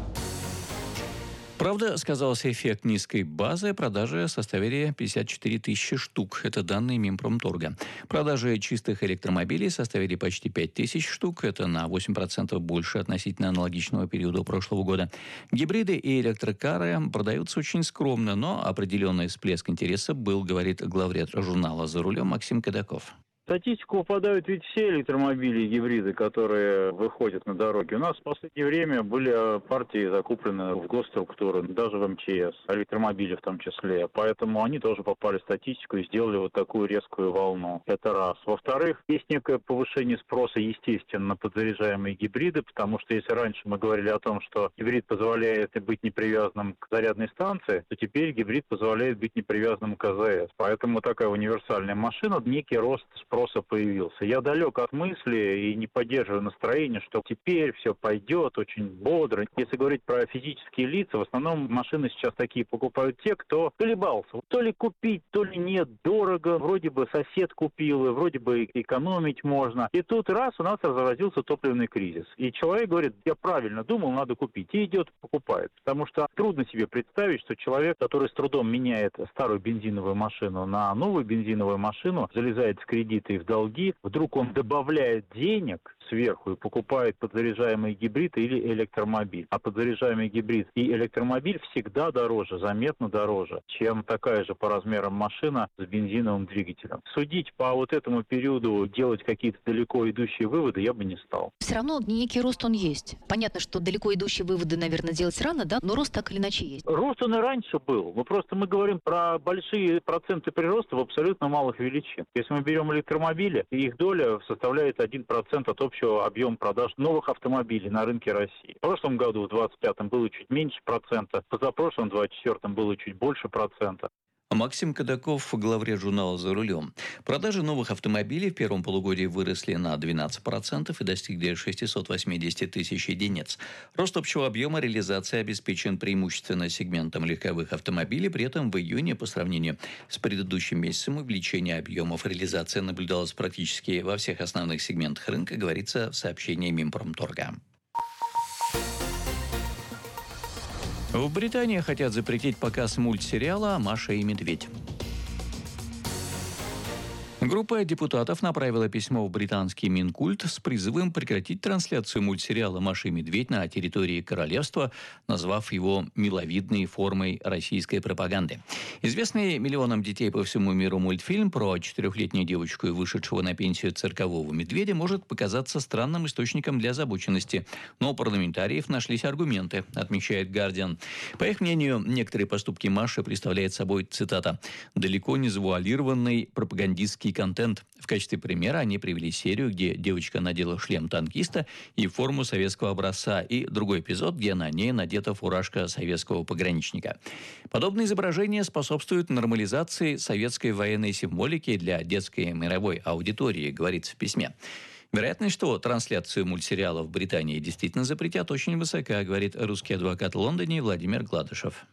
Правда, сказался эффект низкой базы, продажи составили пятьдесят четыре тысячи штук. Это данные Минпромторга. Продажи чистых электромобилей составили почти пять тысяч штук. Это на восемь процентов больше относительно аналогичного периода прошлого года. Гибриды и электрокары продаются очень скромно, но определенный всплеск интереса был, говорит главред журнала «За рулем» Максим Кадаков.
В статистику попадают ведь все электромобили и гибриды, которые выходят на дороги. У нас в последнее время были партии закуплены в госструктуры, даже в эм че эс, электромобили в том числе. Поэтому они тоже попали в статистику и сделали вот такую резкую волну. Это раз. Во-вторых, есть некое повышение спроса, естественно, на подзаряжаемые гибриды, потому что если раньше мы говорили о том, что гибрид позволяет быть непривязанным к зарядной станции, то теперь гибрид позволяет быть непривязанным к а зэ эс. Поэтому такая универсальная машина, некий рост спроса появился. Я далек от мысли и не поддерживаю настроение, что теперь все пойдет очень бодро. Если говорить про физические лица, в основном машины сейчас такие покупают те, кто колебался. То ли купить, то ли нет, дорого. Вроде бы сосед купил, и вроде бы экономить можно. И тут раз у нас разразился топливный кризис. И человек говорит, я правильно думал, надо купить. И идет, покупает. Потому что трудно себе представить, что человек, который с трудом меняет старую бензиновую машину на новую бензиновую машину, залезает в кредиты и в долги, вдруг он добавляет денег сверху и покупает подзаряжаемый гибрид или электромобиль. А подзаряжаемый гибрид и электромобиль всегда дороже, заметно дороже, чем такая же по размерам машина с бензиновым двигателем. Судить по вот этому периоду, делать какие-то далеко идущие выводы я бы не стал.
Все равно некий рост он есть. Понятно, что далеко идущие выводы, наверное, делать рано, да? Но рост так или иначе есть.
Рост он и раньше был. Мы просто мы говорим про большие проценты прироста в абсолютно малых величин. Если мы берем электромобили, их доля составляет один процент от общего объема продаж новых автомобилей на рынке России. В прошлом году, в двадцать пятом, было чуть меньше процента, позапрошлом, в двадцать четвёртом, было чуть больше процента.
Максим Кадаков, главред журнала «За рулем». Продажи новых автомобилей в первом полугодии выросли на двенадцать процентов и достигли шестьсот восемьдесят тысяч единиц. Рост общего объема реализации обеспечен преимущественно сегментом легковых автомобилей. При этом в июне по сравнению с предыдущим месяцем увеличение объемов реализации наблюдалось практически во всех основных сегментах рынка, говорится в сообщении Минпромторга. В Британии хотят запретить показ мультсериала «Маша и медведь». Группа депутатов направила письмо в британский Минкульт с призывом прекратить трансляцию мультсериала «Маша и медведь» на территории королевства, назвав его миловидной формой российской пропаганды. Известный миллионам детей по всему миру мультфильм про четырехлетнюю девочку и вышедшего на пенсию циркового медведя может показаться странным источником для озабоченности. Но у парламентариев нашлись аргументы, отмечает «Гардиан». По их мнению, некоторые поступки Маши представляют собой, цитата, «далеко не завуалированный пропагандистский контент». В качестве примера они привели серию, где девочка надела шлем танкиста и форму советского образца, и другой эпизод, где на ней надета фуражка советского пограничника. Подобные изображения способствуют нормализации советской военной символики для детской мировой аудитории, говорится в письме. Вероятность, что трансляцию мультсериала в Британии действительно запретят, очень высока, говорит русский адвокат в Лондоне Владимир Гладышев.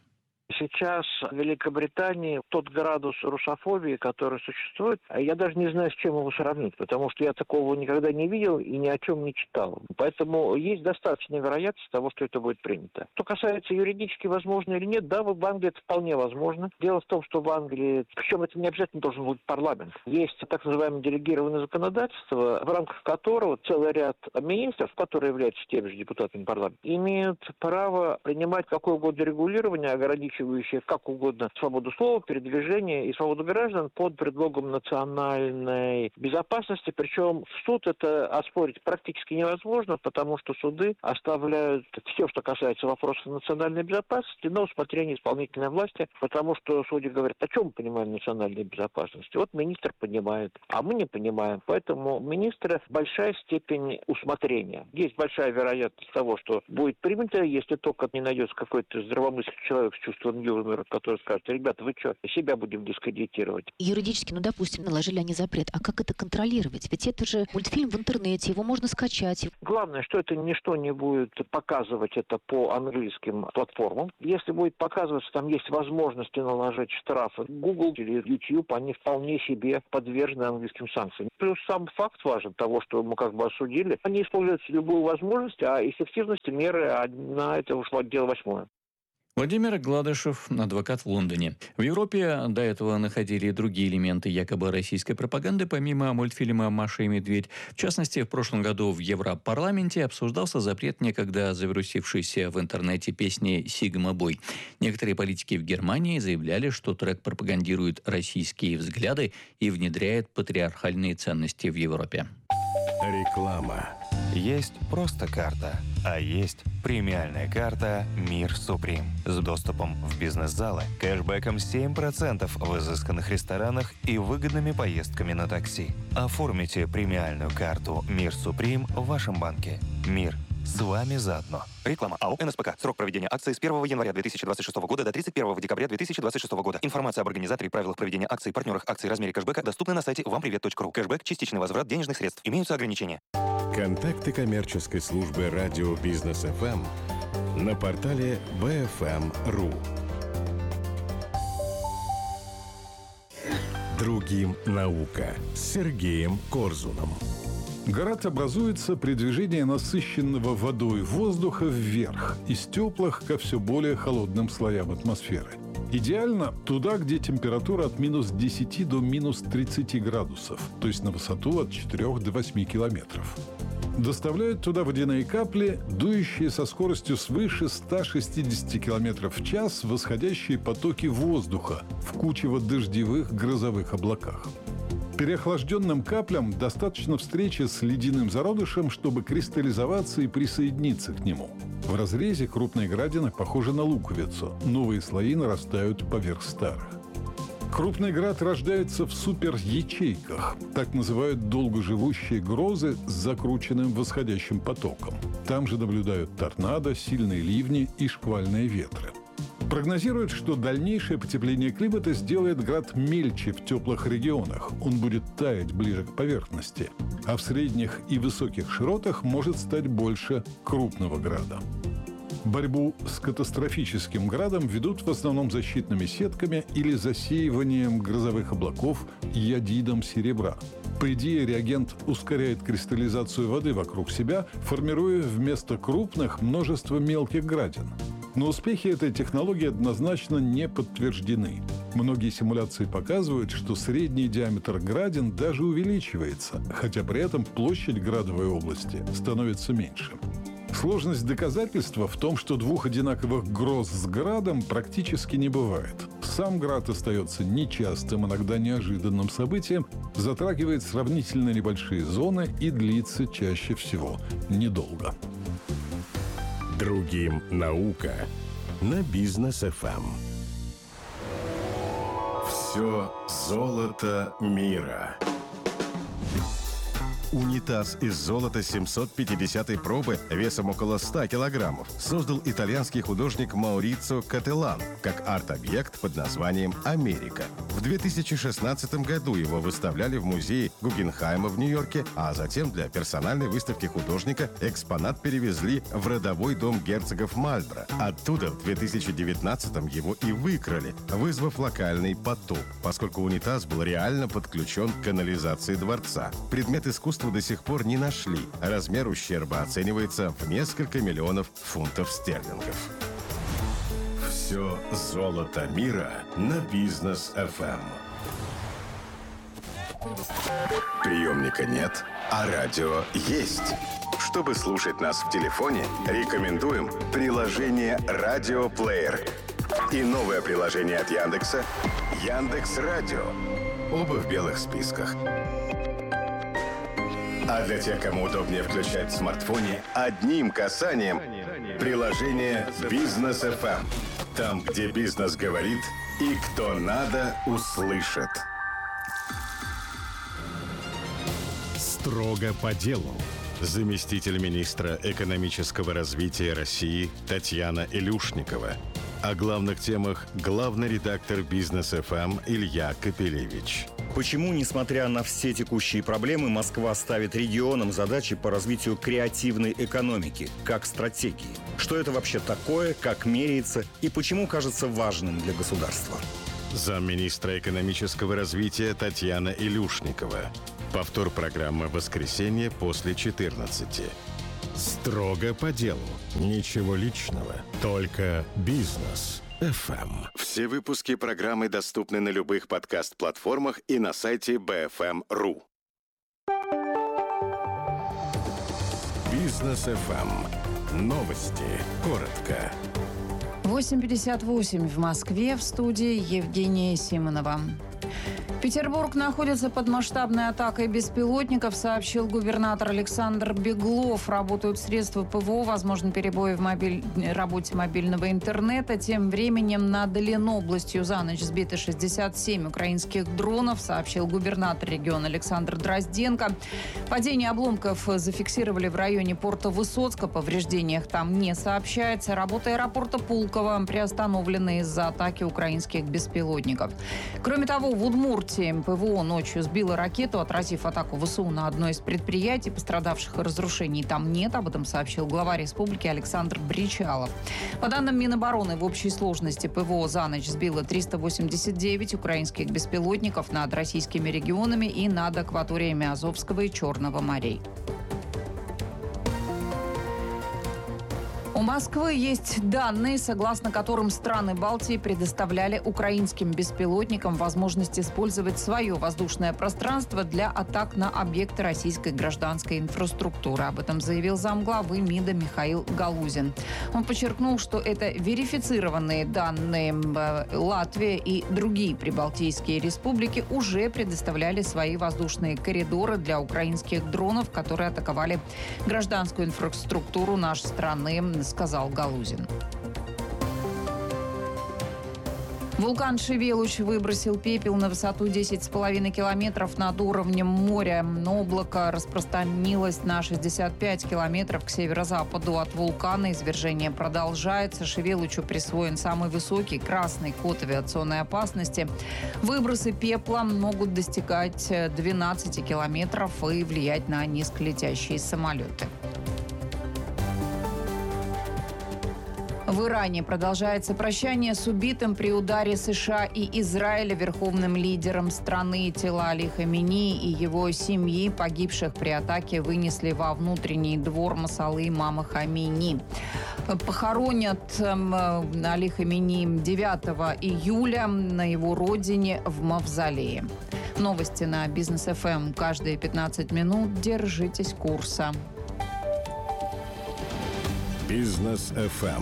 Сейчас в Великобритании тот градус русофобии, который существует, я даже не знаю, с чем его сравнить, потому что я такого никогда не видел и ни о чем не читал. Поэтому есть достаточная вероятность того, что это будет принято. Что касается юридически возможно или нет, да, в Англии это вполне возможно. Дело в том, что в Англии, причем это не обязательно должен быть парламент, есть так называемое делегированное законодательство, в рамках которого целый ряд министров, которые являются теми же депутатами парламента, имеют право принимать какое угодно регулирование, ограничивающее как угодно свободу слова, передвижения и свободу граждан под предлогом национальной безопасности. Причем в суд это оспорить практически невозможно, потому что суды оставляют все, что касается вопросов национальной безопасности, на усмотрение исполнительной власти, потому что судьи говорят, о чем мы понимаем национальной безопасности. Вот министр понимает, а мы не понимаем. Поэтому министра большая степень усмотрения. Есть большая вероятность того, что будет принято, если только не найдется какой-то здравомыслящий человек с чувством юмора, который скажет, ребята, вы что, себя будем дискредитировать.
Юридически, ну, допустим, наложили они запрет. А как это контролировать? Ведь это же мультфильм в интернете, его можно скачать.
Главное, что это ничто не будет показывать это по английским платформам. Если будет показываться, там есть возможности наложить штрафы. Google или YouTube, они вполне себе подвержены английским санкциям. Плюс сам факт важен того, что мы как бы осудили. Они используют любую возможность, а эффективность меры, а на это ушло дело восьмое.
Владимир Гладышев, адвокат в Лондоне. В Европе до этого находили и другие элементы якобы российской пропаганды, помимо мультфильма «Маша и медведь». В частности, в прошлом году в Европарламенте обсуждался запрет некогда завирусившейся в интернете песни «Сигма Бой». Некоторые политики в Германии заявляли, что трек пропагандирует российские взгляды и внедряет патриархальные ценности в Европе.
Реклама.
Есть просто карта, а есть премиальная карта «Мир Суприм» с доступом в бизнес-залы, кэшбэком семь процентов в изысканных ресторанах и выгодными поездками на такси. Оформите премиальную карту «Мир Суприм» в вашем банке. Мир с вами заодно. Реклама АО «эн эс пэ ка». Срок проведения акции с первого января две тысячи двадцать шестого года до тридцать первого декабря две тысячи двадцать шестого года. Информация об организаторе, правилах проведения акции, партнерах акций и размере кэшбэка доступна на сайте вам привет точка ру. Кэшбэк – частичный возврат денежных средств. Имеются ограничения.
Контакты коммерческой службы радио «Бизнес эф эм» на портале бэ эф эм точка ру. Другим наука с Сергеем Корзуном.
Град образуется при движении насыщенного водой воздуха вверх, из теплых ко все более холодным слоям атмосферы. Идеально туда, где температура от минус десяти до минус тридцати градусов, то есть на высоту от четырёх до восьми километров. Доставляют туда водяные капли, дующие со скоростью свыше ста шестидесяти километров в час восходящие потоки воздуха в кучево-дождевых грозовых облаках. Переохлажденным каплям достаточно встречи с ледяным зародышем, чтобы кристаллизоваться и присоединиться к нему. В разрезе крупные градины похожи на луковицу. Новые слои нарастают поверх старых. Крупный град рождается в суперячейках. Так называют долгоживущие грозы с закрученным восходящим потоком. Там же наблюдают торнадо, сильные ливни и шквальные ветры. Прогнозируют, что дальнейшее потепление климата сделает град мельче в теплых регионах. Он будет таять ближе к поверхности. А в средних и высоких широтах может стать больше крупного града. Борьбу с катастрофическим градом ведут в основном защитными сетками или засеиванием грозовых облаков йодидом серебра. По идее, реагент ускоряет кристаллизацию воды вокруг себя, формируя вместо крупных множество мелких градин. Но успехи этой технологии однозначно не подтверждены. Многие симуляции показывают, что средний диаметр градин даже увеличивается, хотя при этом площадь градовой области становится меньше. Сложность доказательства в том, что двух одинаковых гроз с градом практически не бывает. Сам град остается нечастым, иногда неожиданным событием, затрагивает сравнительно небольшие зоны и длится чаще всего недолго.
Другим наука на Бизнес эф эм. Все золото мира. Унитаз из золота семьсот пятидесятой пробы весом около ста килограммов создал итальянский художник Маурицио Кателлан как арт-объект под названием «Америка». В две тысячи шестнадцатом году его выставляли в музее Гугенхайма в Нью-Йорке, а затем для персональной выставки художника экспонат перевезли в родовой дом герцогов Мальборо. Оттуда в две тысячи девятнадцатом его и выкрали, вызвав локальный потоп, поскольку унитаз был реально подключен к канализации дворца. Предмет искусства до сих пор не нашли. Размер ущерба оценивается в несколько миллионов фунтов стерлингов. Все золото мира на Бизнес эф эм. Приемника нет, а радио есть. Чтобы слушать нас в телефоне, рекомендуем приложение «Радиоплеер» и новое приложение от Яндекса «Яндекс.Радио». Оба в белых списках. А для тех, кому удобнее включать в смартфоне, одним касанием приложение «Бизнес эф эм». Там, где бизнес говорит и кто надо, услышит. Строго по делу. Заместитель министра экономического развития России Татьяна Илюшникова. О главных темах главный редактор Бизнес эф эм Илья Капелевич.
Почему, несмотря на все текущие проблемы, Москва ставит регионам задачи по развитию креативной экономики, как стратегии? Что это вообще такое, как меряется и почему кажется важным для государства?
Замминистра экономического развития Татьяна Илюшникова. Повтор программы в воскресенье после четырнадцати. Строго по делу. Ничего личного. Только Бизнес эф эм. Все выпуски программы доступны на любых подкаст-платформах и на сайте би эф эм точка ру. Бизнес эф эм. Новости. Коротко.
восемь пятьдесят восемь в Москве, в студии Евгения Симонова. Петербург находится под масштабной атакой беспилотников, сообщил губернатор Александр Беглов. Работают средства ПВО, возможны перебои в мобиль... работе мобильного интернета. Тем временем над Ленобластью за ночь сбиты шестьдесят семь украинских дронов, сообщил губернатор региона Александр Дрозденко. Падение обломков зафиксировали в районе порта Высоцка. Повреждениях там не сообщается. Работа аэропорта Пулково приостановлена из-за атаки украинских беспилотников. Кроме того, в Удмуртии ПВО ночью сбило ракету, отразив атаку ВСУ на одно из предприятий. Пострадавших и разрушений там нет. Об этом сообщил глава республики Александр Бричалов. По данным Минобороны, в общей сложности ПВО за ночь сбило триста восемьдесят девять украинских беспилотников над российскими регионами и над акваториями Азовского и Черного морей. У Москвы есть данные, согласно которым страны Балтии предоставляли украинским беспилотникам возможность использовать свое воздушное пространство для атак на объекты российской гражданской инфраструктуры. Об этом заявил замглавы МИДа Михаил Галузин. Он подчеркнул, что это верифицированные данные. Латвия и другие прибалтийские республики уже предоставляли свои воздушные коридоры для украинских дронов, которые атаковали гражданскую инфраструктуру нашей страны, сказал Галузин. Вулкан Шевелуч выбросил пепел на высоту десять с половиной километров над уровнем моря. Облако распространилось на шестьдесят пять километров к северо-западу от вулкана. Извержение продолжается. Шевелучу присвоен самый высокий красный код авиационной опасности. Выбросы пепла могут достигать двенадцати километров и влиять на низколетящие самолеты. В Иране продолжается прощание с убитым при ударе США и Израиля верховным лидером страны. Тела Али Хаминеи и его семьи, погибших при атаке, вынесли во внутренний двор Масалы имама Хамини. Похоронят Али Хамини девятого июля на его родине в Мавзолее. Новости на Бизнес эф эм. Каждые пятнадцать минут держитесь курса.
Бизнес эф эм.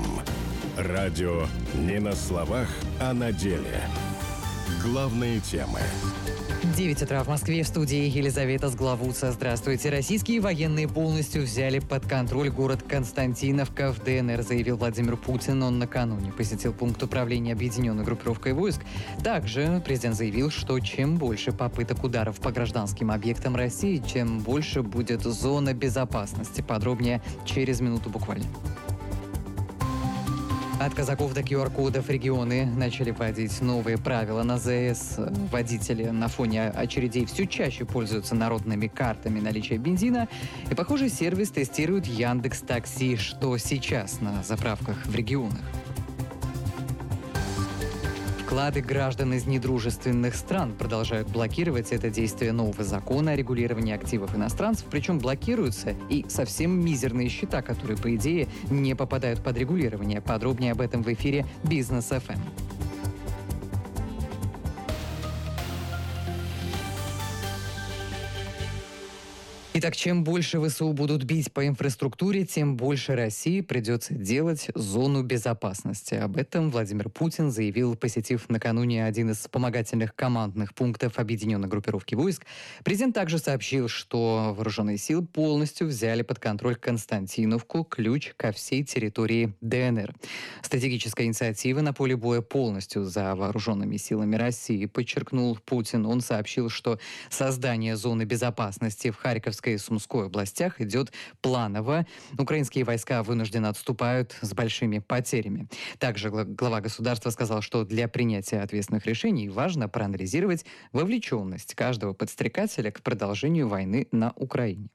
Радио не на словах, а на деле. Главные темы.
девять утра в Москве, в студии Елизавета Сглавуца. Здравствуйте. Российские военные полностью взяли под контроль город Константиновка в ДНР, заявил Владимир Путин. Он накануне посетил пункт управления объединенной группировкой войск. Также президент заявил, что чем больше попыток ударов по гражданским объектам России, тем больше будет зона безопасности. Подробнее через минуту буквально. От казаков до ку ар-кодов регионы начали вводить новые правила на ЗС. Водители на фоне очередей все чаще пользуются народными картами наличия бензина. И, похоже, сервис тестирует Яндекс.Такси, что сейчас на заправках в регионах. Вклады граждан из недружественных стран продолжают блокировать это действие нового закона о регулировании активов иностранцев. Причем блокируются и совсем мизерные счета, которые, по идее, не попадают под регулирование. Подробнее об этом в эфире «Бизнес эф эм». Итак, чем больше ВСУ будут бить по инфраструктуре, тем больше России придется делать зону безопасности. Об этом Владимир Путин заявил, посетив накануне один из вспомогательных командных пунктов объединенной группировки войск. Президент также сообщил, что вооруженные силы полностью взяли под контроль Константиновку, ключ ко всей территории ДНР. Стратегическая инициатива на поле боя полностью за вооруженными силами России, подчеркнул Путин. Он сообщил, что создание зоны безопасности в Харьковской и Сумской областях идет планово. Украинские войска вынужденно отступают с большими потерями. Также глава государства сказал, что для принятия ответственных решений важно проанализировать вовлеченность каждого подстрекателя к продолжению войны на Украине.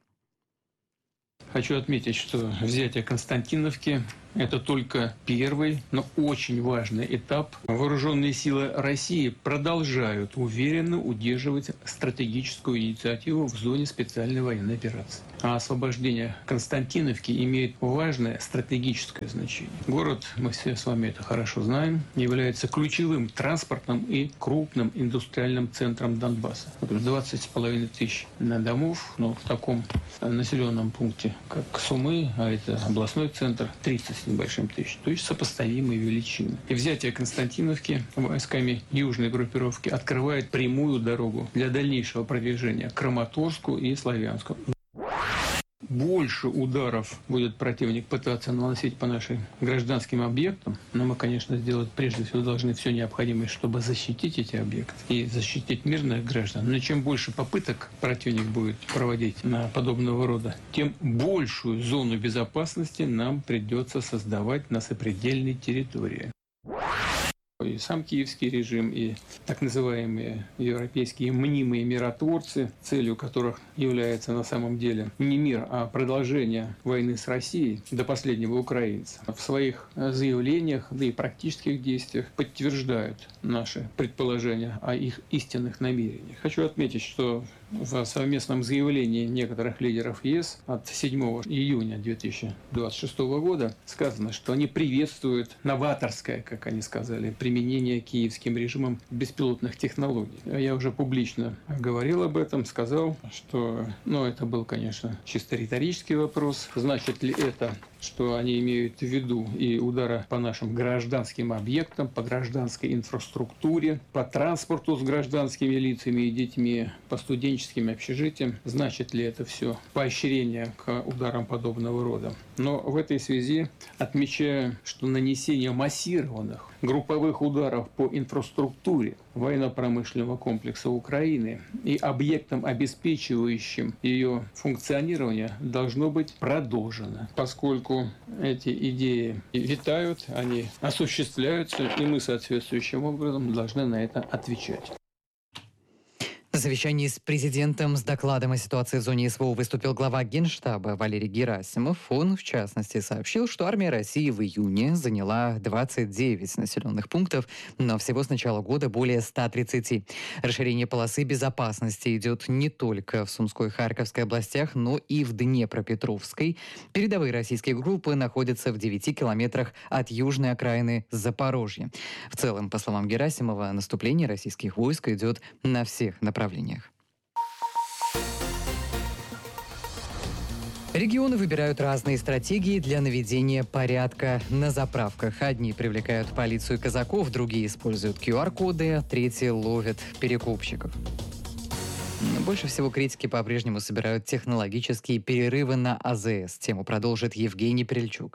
Хочу отметить, что взятие Константиновки – это только первый, но очень важный этап. Вооруженные силы России продолжают уверенно удерживать стратегическую инициативу в зоне специальной военной операции. А освобождение Константиновки имеет важное стратегическое значение. Город, мы все с вами это хорошо знаем, является ключевым транспортным и крупным индустриальным центром Донбасса. двадцать с половиной тысяч домов, но в таком населенном пункте, как Сумы, а это областной центр, тридцать с небольшим тысяч, то есть сопоставимые величины. И взятие Константиновки войсками южной группировки открывает прямую дорогу для дальнейшего продвижения к Краматорску и Славянску. Больше ударов будет противник пытаться наносить по нашим гражданским объектам, но мы, конечно, сделать прежде всего должны все необходимое, чтобы защитить эти объекты и защитить мирных граждан. Но чем больше попыток противник будет проводить на подобного рода, тем большую зону безопасности нам придется создавать на сопредельной территории. И сам киевский режим, и так называемые европейские мнимые миротворцы, целью которых является на самом деле не мир, а продолжение войны с Россией до последнего украинца, в своих заявлениях, да и практических действиях подтверждают наши предположения о их истинных намерениях. Хочу отметить, что в совместном заявлении некоторых лидеров ЕС от седьмого июня две тысячи двадцать шестого года сказано, что они приветствуют новаторское, как они сказали, применение киевским режимом беспилотных технологий. Я уже публично говорил об этом, сказал, что, ну, это был, конечно, чисто риторический вопрос. Значит ли это, что они имеют в виду и удары по нашим гражданским объектам, по гражданской инфраструктуре, по транспорту с гражданскими лицами и детьми, по студенческим общежитиям? Значит ли это все поощрение к ударам подобного рода? Но в этой связи отмечаю, что нанесение массированных групповых ударов по инфраструктуре военно-промышленного комплекса Украины и объектам, обеспечивающим ее функционирование, должно быть продолжено, поскольку эти идеи витают, они осуществляются, и мы соответствующим образом должны на это отвечать.
На совещании с президентом с докладом о ситуации в зоне СВО выступил глава Генштаба Валерий Герасимов. Он, в частности, сообщил, что армия России в июне заняла двадцать девять населенных пунктов, но всего с начала года более ста тридцати. Расширение полосы безопасности идет не только в Сумской и Харьковской областях, но и в Днепропетровской. Передовые российские группы находятся в девяти километрах от южной окраины Запорожья. В целом, по словам Герасимова, наступление российских войск идет на всех направлениях. Регионы выбирают разные стратегии для наведения порядка на заправках. Одни привлекают полицию казаков, другие используют ку ар-коды, третьи ловят перекупщиков. Больше всего критики по-прежнему собирают технологические перерывы на АЗС. Тему продолжит Евгений Перельчук.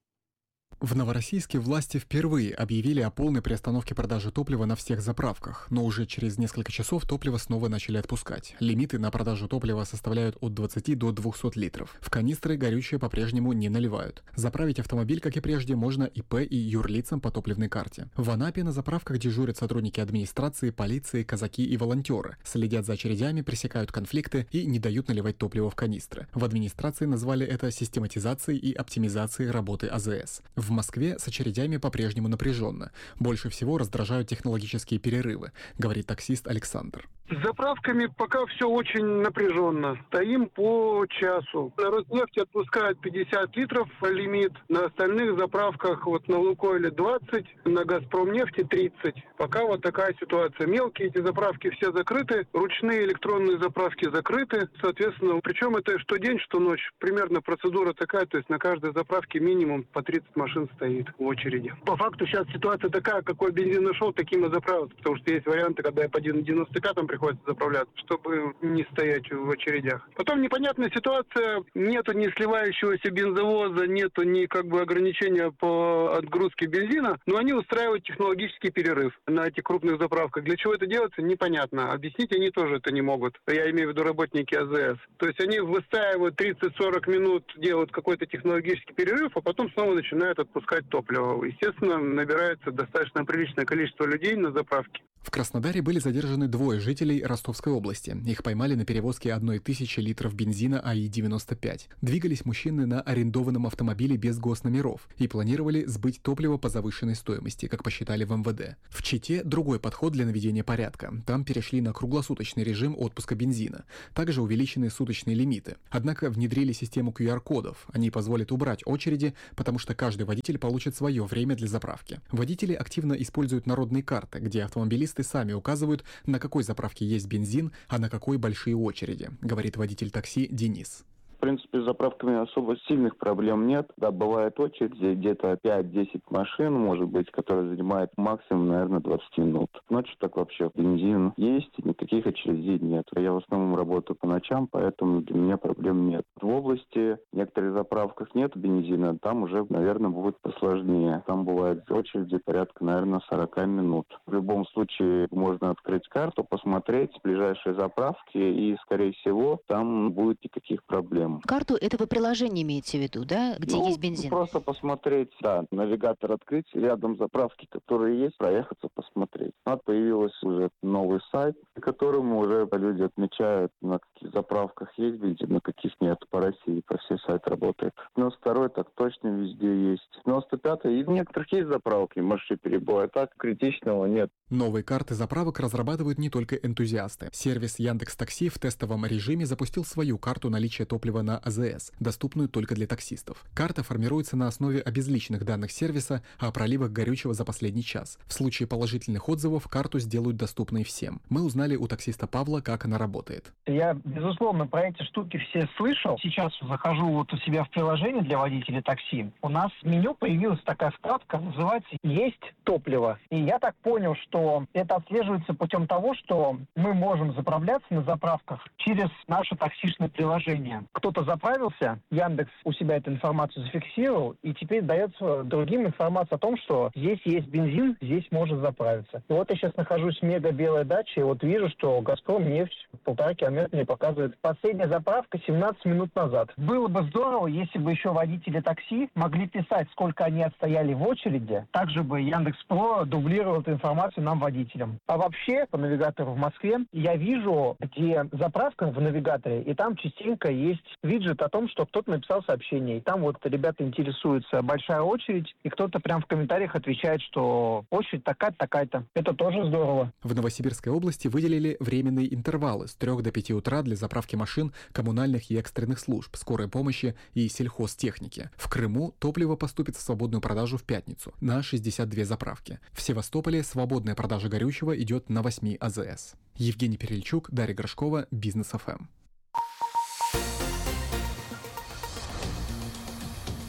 В Новороссийске власти впервые объявили о полной приостановке продажи топлива на всех заправках, но уже через несколько часов топливо снова начали отпускать. Лимиты на продажу топлива составляют от двадцати до двухсот литров. В канистры горючее по-прежнему не наливают. Заправить автомобиль, как и прежде, можно ИП и юрлицам по топливной карте. В Анапе на заправках дежурят сотрудники администрации, полиции, казаки и волонтеры. Следят за очередями, пресекают конфликты и не дают наливать топливо в канистры. В администрации назвали это систематизацией и оптимизацией работы АЗС. В В Москве с очередями по-прежнему напряженно. Больше всего раздражают технологические перерывы, говорит таксист Александр.
С заправками пока все очень напряженно. Стоим по часу. На Роснефти отпускают пятьдесят литров лимит. На остальных заправках, вот на Лукойле двадцать, на Газпромнефти тридцать. Пока вот такая ситуация. Мелкие эти заправки все закрыты. Ручные электронные заправки закрыты. Соответственно, причем это что день, что ночь. Примерно процедура такая. То есть на каждой заправке минимум по тридцать машин стоит в очереди. По факту сейчас ситуация такая, какой бензин нашел, таким и заправиться. Потому что есть варианты, когда я по девяносто пятым приходится заправляться, чтобы не стоять в очередях. Потом непонятная ситуация. Нету ни сливающегося бензовоза, нету ни как бы ограничения по отгрузке бензина. Но они устраивают технологический перерыв на этих крупных заправках. Для чего это делается, непонятно. Объяснить они тоже это не могут. Я имею в виду работники АЗС. То есть они выстаивают тридцать-сорок минут, делают какой-то технологический перерыв, а потом снова начинают отпускать топливо. Естественно, набирается достаточно приличное количество людей на заправке.
В Краснодаре были задержаны двое жителей Ростовской области. Их поймали на перевозке одной тысячи литров бензина АИ девяносто пять. Двигались мужчины на арендованном автомобиле без госномеров и планировали сбыть топливо по завышенной стоимости, как посчитали в эм вэ дэ. В Чите другой подход для наведения порядка. Там перешли на круглосуточный режим отпуска бензина. Также увеличены суточные лимиты. Однако внедрили систему ку ар кодов. Они позволят убрать очереди, потому что каждый водитель получит свое время для заправки. Водители активно используют народные карты, где автомобилисты сами указывают, на какой заправке есть бензин, а на какой большие очереди, говорит водитель такси Денис.
В принципе, с заправками особо сильных проблем нет. Да, бывает очередь, где-то пять-десять машин, может быть, которые занимают максимум, наверное, двадцать минут. Ночью так вообще бензин есть, никаких очередей нет. Я в основном работаю по ночам, поэтому для меня проблем нет. В области в некоторых заправках нет бензина, там уже, наверное, будет посложнее. Там бывает очереди порядка, наверное, сорок минут. В любом случае можно открыть карту, посмотреть ближайшие заправки, и, скорее всего, там не будет никаких проблем.
Карту этого приложения имеете в виду, да, где
ну,
есть бензин?
Просто посмотреть, да, навигатор открыть, рядом заправки, которые есть, проехаться, посмотреть. А появился уже новый сайт, на котором уже люди отмечают, на каких заправках есть бензин, на каких нет. По России, по всей сайт работает. девяносто второй так точно везде есть. девяносто пятый и в некоторых есть заправки, маршрут перебоя, так критичного нет.
Новые карты заправок разрабатывают не только энтузиасты. Сервис Яндекс.Такси в тестовом режиме запустил свою карту наличия топлива на АЗС, доступную только для таксистов. Карта формируется на основе обезличенных данных сервиса о проливах горючего за последний час. В случае положительных отзывов карту сделают доступной всем. Мы узнали у таксиста Павла, как она работает.
Я, безусловно, про эти штуки все слышал. Сейчас захожу вот у себя в приложение для водителей такси. У нас в меню появилась такая вкладка, называется «Есть топливо». И я так понял, что это отслеживается путем того, что мы можем заправляться на заправках через наше таксишное приложение. Кто-то заправился, Яндекс у себя эту информацию зафиксировал, и теперь дается другим информация о том, что здесь есть бензин, здесь можно заправиться. И вот я сейчас нахожусь в мега-белой даче, и вот вижу, что «Газпром» нефть полтора километра мне показывает. Последняя заправка семнадцать минут назад. Было бы здорово, если бы еще водители такси могли писать, сколько они отстояли в очереди. Также бы Яндекс.Про дублировал эту информацию нам, водителям. А вообще, по навигатору в Москве, я вижу, где заправка в навигаторе, и там частенько есть виджет о том, что кто-то написал сообщение. И там вот ребята интересуются, большая очередь, и кто-то прям в комментариях отвечает, что очередь такая-то, такая-то. Это тоже здорово.
В Новосибирской области выделили временные интервалы с трёх до пяти утра для заправки машин коммунальных и экстренных служб, скорой помощи и сельхозтехники. В Крыму топливо поступит в свободную продажу в пятницу на шестьдесят две заправки. В Севастополе свободная продажа горючего идет на восьми АЗС. Евгений Перельчук, Дарья Горшкова, Бизнес эф эм.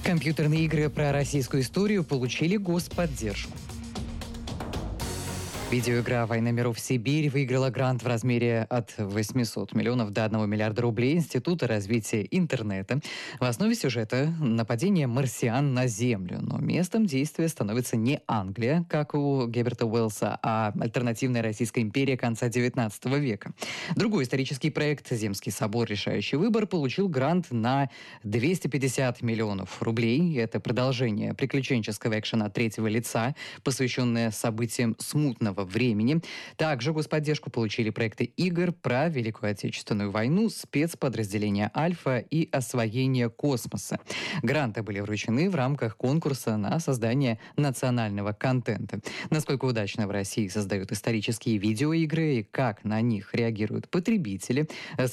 Компьютерные игры про российскую историю получили господдержку. Видеоигра «Война миров. Сибирь» выиграла грант в размере от восьмисот миллионов до одного миллиарда рублей Института развития интернета. В основе сюжета нападение марсиан на Землю. Но местом действия становится не Англия, как у Герберта Уэллса, а альтернативная Российская империя конца девятнадцатого века. Другой исторический проект «Земский собор. Решающий выбор» получил грант на двести пятьдесят миллионов рублей. Это продолжение приключенческого экшена от третьего лица, посвященное событиям смутного времени. Также господдержку получили проекты игр про Великую Отечественную войну, спецподразделения «Альфа» и освоение космоса. Гранты были вручены в рамках конкурса на создание национального контента. Насколько удачно в России создают исторические видеоигры и как на них реагируют потребители,